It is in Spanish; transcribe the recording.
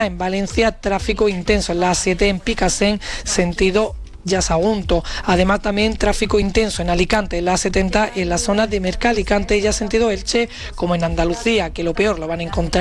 En Valencia, tráfico intenso en la A7 en Picasen, sentido Yasagunto. Además, también tráfico intenso en Alicante, en la A70, en la zona de Merca Alicante, ya sentido Elche, como en Andalucía, que lo peor lo van a encontrar